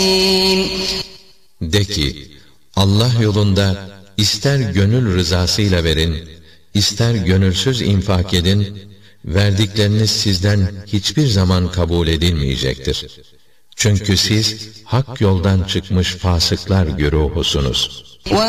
De ki, Allah yolunda ister gönül rızasıyla verin, ister gönülsüz infak edin, verdikleriniz sizden hiçbir zaman kabul edilmeyecektir. Çünkü siz hak yoldan çıkmış fasıklar güruhusunuz.